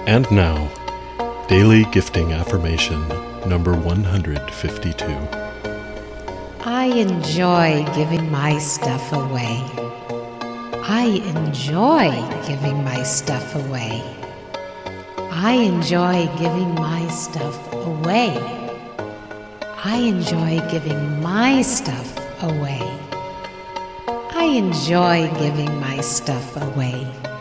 And now, Daily Gifting Affirmation number 152. I enjoy giving my stuff away. I enjoy giving my stuff away. I enjoy giving my stuff away. I enjoy giving my stuff away. I enjoy giving my stuff away.